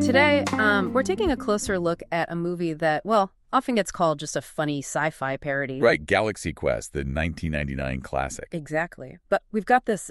Today, we're taking a closer look at a movie that, well, often gets called just a funny sci-fi parody. Right, Galaxy Quest, the 1999 classic. Exactly. But we've got this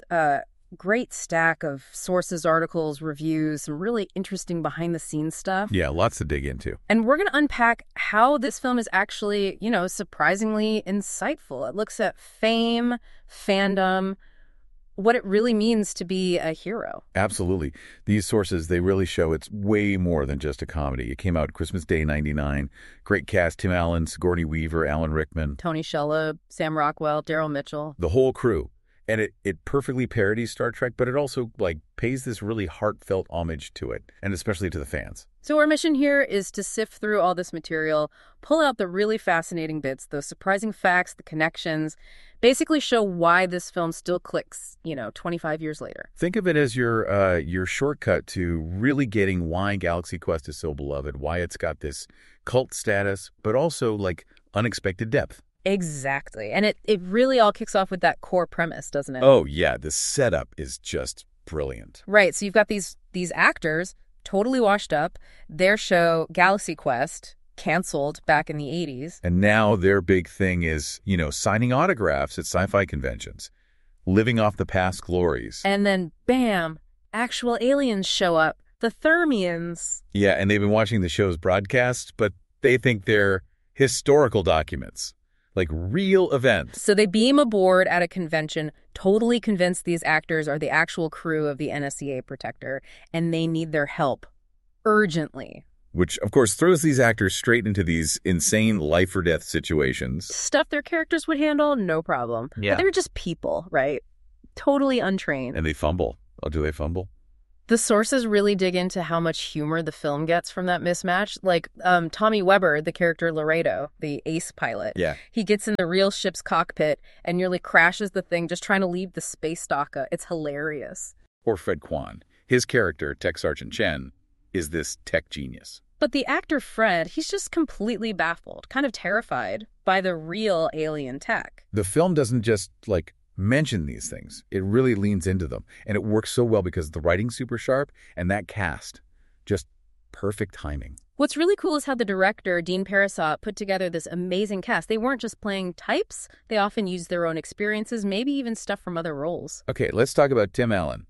great stack of sources, articles, reviews, some really interesting behind-the-scenes stuff. Yeah, lots to dig into. And we're going to unpack how this film is actually, surprisingly insightful. It looks at fame, fandom, what it really means to be a hero. Absolutely. These sources, they really show it's way more than just a comedy. It came out Christmas Day, 99. Great cast, Tim Allen, Sigourney Weaver, Alan Rickman. Tony Shalhoub, Sam Rockwell, Daryl Mitchell. The whole crew. And it perfectly parodies Star Trek, but it also, pays this really heartfelt homage to it, and especially to the fans. So our mission here is to sift through all this material, pull out the really fascinating bits, those surprising facts, the connections, basically show why this film still clicks, 25 years later. Think of it as your shortcut to really getting why Galaxy Quest is so beloved, why it's got this cult status, but also, unexpected depth. Exactly. And it really all kicks off with that core premise, doesn't it? Oh, yeah. The setup is just brilliant. Right. So you've got these actors totally washed up. Their show, Galaxy Quest, canceled back in the 80s. And now their big thing is, signing autographs at sci-fi conventions, living off the past glories. And then, bam, actual aliens show up. The Thermians. Yeah, and they've been watching the show's broadcast, but they think they're historical documents. Like real events. So they beam aboard at a convention, totally convinced these actors are the actual crew of the NSEA Protector, and they need their help urgently. Which, of course, throws these actors straight into these insane life-or-death situations. Stuff their characters would handle, no problem. Yeah. But they're just people, right? Totally untrained. And they fumble. Oh, do they fumble? The sources really dig into how much humor the film gets from that mismatch. Like Tommy Weber, the character Laredo, the ace pilot. Yeah. He gets in the real ship's cockpit and nearly crashes the thing just trying to leave the space dock. It's hilarious. Or Fred Kwan. His character, Tech Sergeant Chen, is this tech genius. But the actor Fred, he's just completely baffled, kind of terrified by the real alien tech. The film doesn't just, mention these things. It really leans into them. And it works so well because the writing's super sharp and that cast, just perfect timing. What's really cool is how the director, Dean Parisot, put together this amazing cast. They weren't just playing types. They often used their own experiences, maybe even stuff from other roles. Okay, let's talk about Tim Allen.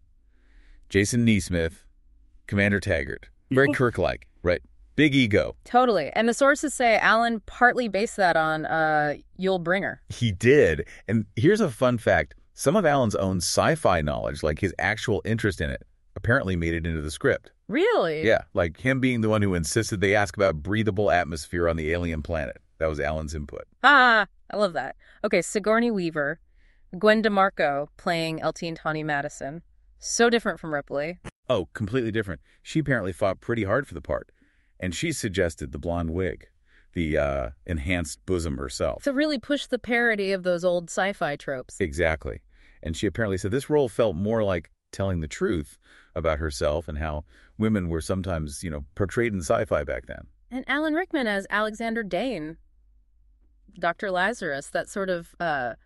Jason Nesmith, Commander Taggart. Very Kirk-like, right? Big ego. Totally. And the sources say Allen partly based that on Yul Brynner. He did. And here's a fun fact. Some of Allen's own sci-fi knowledge, like his actual interest in it, apparently made it into the script. Really? Yeah, like him being the one who insisted they ask about breathable atmosphere on the alien planet. That was Allen's input. Ah, I love that. Okay, Sigourney Weaver, Gwen DeMarco playing Eltine Tawny Madison. So different from Ripley. Oh, completely different. She apparently fought pretty hard for the part. And she suggested the blonde wig, the enhanced bosom herself. To really push the parody of those old sci-fi tropes. Exactly. And she apparently said this role felt more like telling the truth about herself and how women were sometimes, portrayed in sci-fi back then. And Alan Rickman as Alexander Dane, Dr. Lazarus, that sort of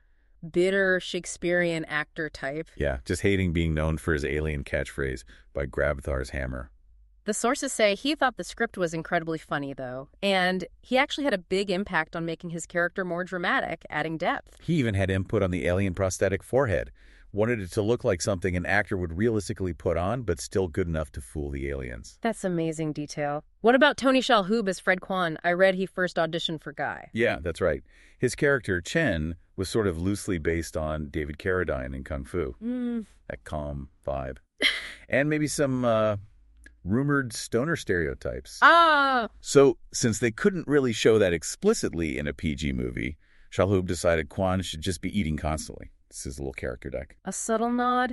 bitter Shakespearean actor type. Yeah, just hating being known for his alien catchphrase by Grabthar's hammer. The sources say he thought the script was incredibly funny, though, and he actually had a big impact on making his character more dramatic, adding depth. He even had input on the alien prosthetic forehead. Wanted it to look like something an actor would realistically put on, but still good enough to fool the aliens. That's amazing detail. What about Tony Shalhoub as Fred Kwan? I read he first auditioned for Guy. Yeah, that's right. His character, Chen, was sort of loosely based on David Carradine in Kung Fu. That calm vibe. And maybe some rumored stoner stereotypes. So, since they couldn't really show that explicitly in a PG movie, Shalhoub decided Kwan should just be eating constantly. This is a little character deck. A subtle nod.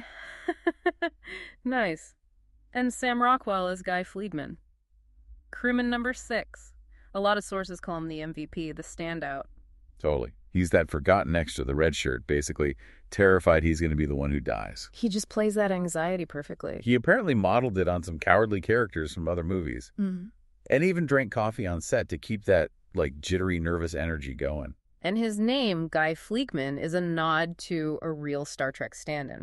Nice. And Sam Rockwell as Guy Fleedman. Crewman number 6. A lot of sources call him the MVP, the standout. Totally. He's that forgotten extra, the red shirt, basically terrified he's going to be the one who dies. He just plays that anxiety perfectly. He apparently modeled it on some cowardly characters from other movies. Mm-hmm. And even drank coffee on set to keep that, jittery, nervous energy going. And his name, Guy Fleekman, is a nod to a real Star Trek stand-in, right?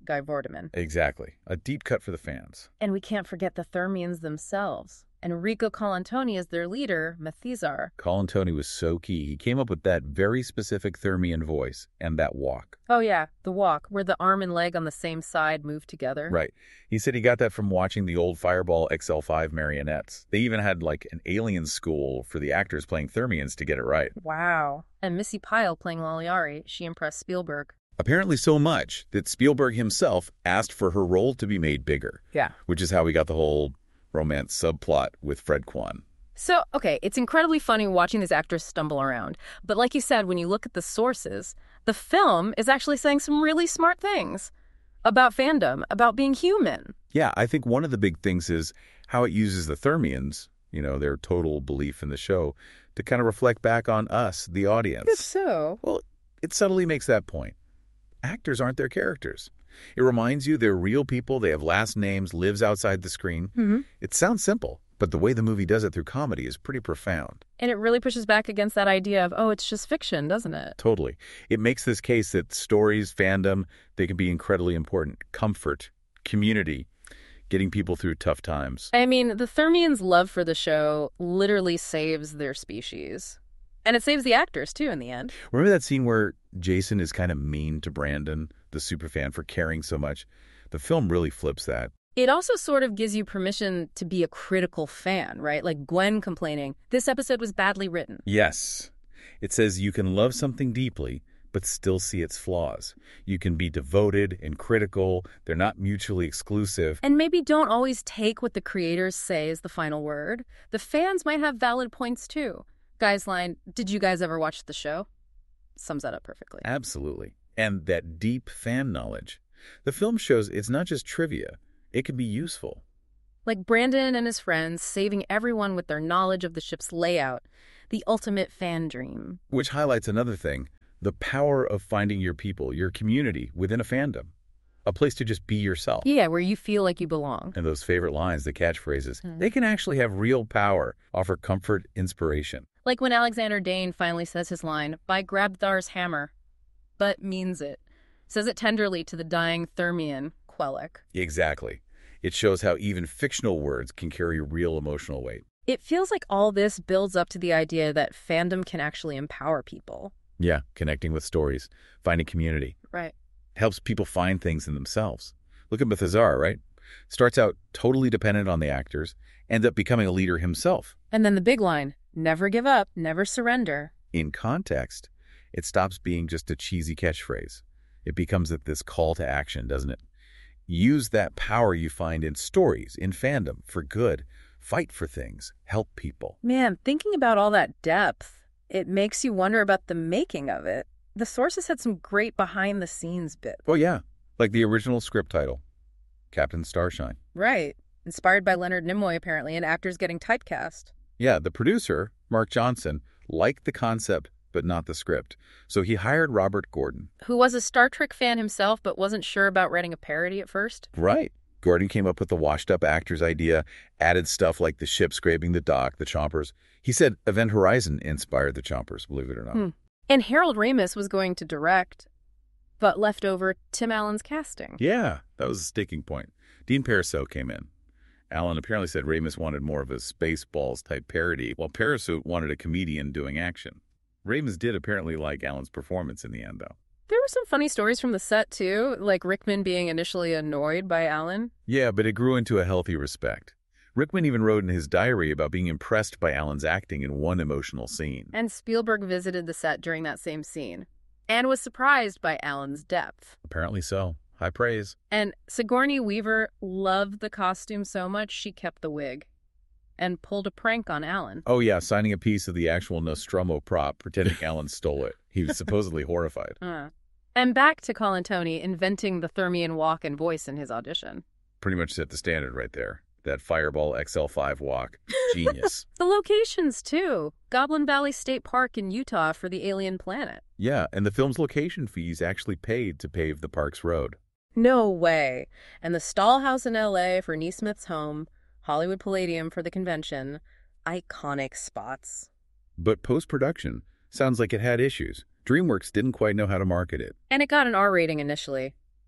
Guy Vorderman. Exactly. A deep cut for the fans. And we can't forget the Thermians themselves. Enrico Colantoni is their leader, Mathizar. Colantoni was so key. He came up with that very specific Thermian voice and that walk. Oh yeah, the walk, where the arm and leg on the same side move together. Right. He said he got that from watching the old Fireball XL5 marionettes. They even had like an alien school for the actors playing Thermians to get it right. Wow. And Missy Pyle playing Laliari, she impressed Spielberg. Apparently so much that Spielberg himself asked for her role to be made bigger. Yeah. Which is how we got the whole romance subplot with Fred Kwan. So, okay, it's incredibly funny watching these actors stumble around. But like you said, when you look at the sources, the film is actually saying some really smart things about fandom, about being human. Yeah, I think one of the big things is how it uses the Thermians, their total belief in the show, to kind of reflect back on us, the audience. If so. Well, it subtly makes that point. Actors aren't their characters. It reminds you they're real people, they have last names, lives outside the screen. Mm-hmm. It sounds simple, but the way the movie does it through comedy is pretty profound. And it really pushes back against that idea of, oh, it's just fiction, doesn't it? Totally. It makes this case that stories, fandom, they can be incredibly important. Comfort, community, getting people through tough times. I mean, the Thermians' love for the show literally saves their species. And it saves the actors, too, in the end. Remember that scene where Jason is kind of mean to Brandon, the superfan, for caring so much? The film really flips that. It also sort of gives you permission to be a critical fan, right? Like Gwen complaining, this episode was badly written. Yes. It says you can love something deeply, but still see its flaws. You can be devoted and critical. They're not mutually exclusive. And maybe don't always take what the creators say as the final word. The fans might have valid points, too. Guy's line, did you guys ever watch the show? Sums that up perfectly. Absolutely. And that deep fan knowledge. The film shows it's not just trivia. It can be useful. Like Brandon and his friends saving everyone with their knowledge of the ship's layout. The ultimate fan dream. Which highlights another thing. The power of finding your people, your community within a fandom. A place to just be yourself. Yeah, where you feel like you belong. And those favorite lines, the catchphrases, they can actually have real power, offer comfort, inspiration. Like when Alexander Dane finally says his line, by Grabthar's hammer, but means it. Says it tenderly to the dying Thermian, Quellic. Exactly. It shows how even fictional words can carry real emotional weight. It feels like all this builds up to the idea that fandom can actually empower people. Yeah, connecting with stories, finding community. Right. Helps people find things in themselves. Look at Mathizar, right? Starts out totally dependent on the actors, ends up becoming a leader himself. And then the big line, never give up, never surrender. In context, it stops being just a cheesy catchphrase. It becomes this call to action, doesn't it? Use that power you find in stories, in fandom, for good. Fight for things. Help people. Man, thinking about all that depth, it makes you wonder about the making of it. The sources had some great behind-the-scenes bits. Oh, yeah. Like the original script title, Captain Starshine. Right. Inspired by Leonard Nimoy, apparently, and actors getting typecast. Yeah, the producer, Mark Johnson, liked the concept, but not the script. So he hired Robert Gordon. Who was a Star Trek fan himself, but wasn't sure about writing a parody at first. Right. Gordon came up with the washed-up actors idea, added stuff like the ship scraping the dock, the chompers. He said Event Horizon inspired the chompers, believe it or not. And Harold Ramis was going to direct, but left over Tim Allen's casting. Yeah, that was a sticking point. Dean Parisot came in. Allen apparently said Ramis wanted more of a Spaceballs-type parody, while Parisot wanted a comedian doing action. Ramis did apparently like Allen's performance in the end, though. There were some funny stories from the set, too, like Rickman being initially annoyed by Allen. Yeah, but it grew into a healthy respect. Rickman even wrote in his diary about being impressed by Allen's acting in one emotional scene. And Spielberg visited the set during that same scene and was surprised by Allen's depth. Apparently so. High praise. And Sigourney Weaver loved the costume so much she kept the wig and pulled a prank on Allen. Oh, yeah, signing a piece of the actual Nostromo prop, pretending Allen stole it. He was supposedly horrified. And back to Colantoni inventing the Thermian walk and voice in his audition. Pretty much set the standard right there. That Fireball XL5 walk. Genius. The locations, too. Goblin Valley State Park in Utah for the alien planet. Yeah, and the film's location fees actually paid to pave the park's road. No way. And the Stall House in L.A. for Neesmith's home, Hollywood Palladium for the convention. Iconic spots. But post-production sounds like it had issues. DreamWorks didn't quite know how to market it. And it got an R rating initially.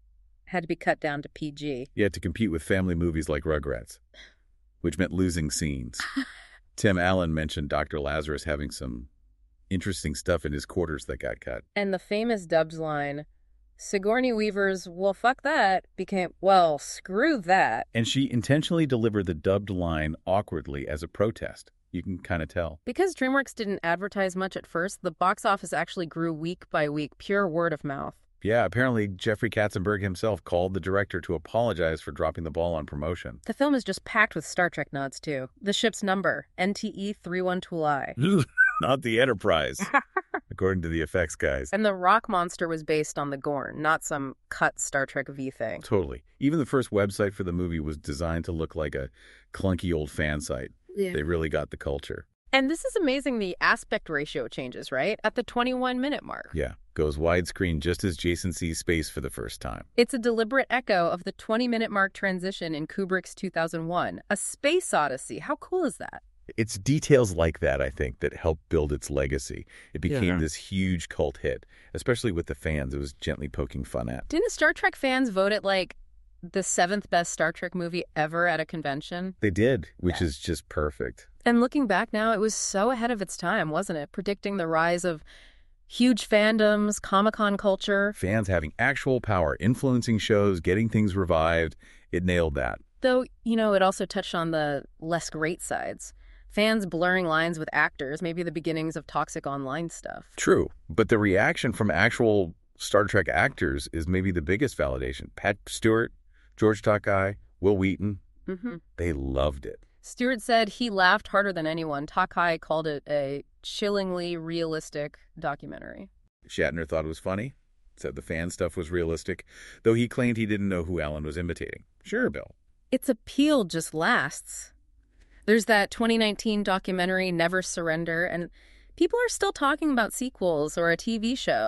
Had to be cut down to PG. Yeah, to compete with family movies like Rugrats, which meant losing scenes. Tim Allen mentioned Dr. Lazarus having some interesting stuff in his quarters that got cut. And the famous Dubs line, Sigourney Weaver's, well, fuck that, became, well, screw that. And she intentionally delivered the dubbed line awkwardly as a protest. You can kind of tell. Because DreamWorks didn't advertise much at first, the box office actually grew week by week, pure word of mouth. Yeah, apparently Jeffrey Katzenberg himself called the director to apologize for dropping the ball on promotion. The film is just packed with Star Trek nods, too. The ship's number, NTE 312I. Not the Enterprise, according to the effects guys. And the rock monster was based on the Gorn, not some cut Star Trek V thing. Totally. Even the first website for the movie was designed to look like a clunky old fan site. Yeah. They really got the culture. And this is amazing, the aspect ratio changes, right? At the 21-minute mark. Yeah, goes widescreen just as Jason sees space for the first time. It's a deliberate echo of the 20-minute mark transition in Kubrick's 2001, A Space Odyssey. How cool is that? It's details like that, I think, that helped build its legacy. It became this huge cult hit, especially with the fans it was gently poking fun at. Didn't Star Trek fans vote it like the 7th best Star Trek movie ever at a convention? They did, which is just perfect. And looking back now, it was so ahead of its time, wasn't it? Predicting the rise of huge fandoms, Comic-Con culture. Fans having actual power, influencing shows, getting things revived. It nailed that. Though, it also touched on the less great sides. Fans blurring lines with actors, maybe the beginnings of toxic online stuff. True, but the reaction from actual Star Trek actors is maybe the biggest validation. Pat Stewart, George Takei, Will Wheaton, they loved it. Stewart said he laughed harder than anyone. Takei called it a chillingly realistic documentary. Shatner thought it was funny, said the fan stuff was realistic, though he claimed he didn't know who Allen was imitating. Sure, Bill. Its appeal just lasts. There's that 2019 documentary, Never Surrender, and people are still talking about sequels or a TV show.